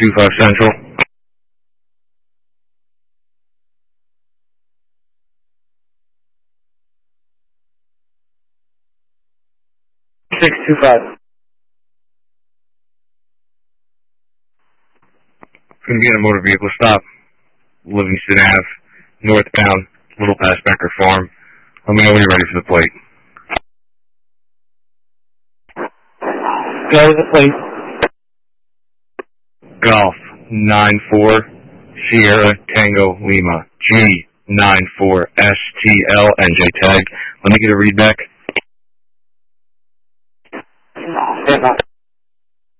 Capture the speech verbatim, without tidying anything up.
two five Central. six two five. Couldn't get a motor vehicle stop. Livingston Avenue, northbound, little past Becker Farm. Let me know when you're ready for the plate. Go to the plate. Golf nine four Sierra Tango Lima G nine four S T L N J tag. Let me get a read back. Stand by.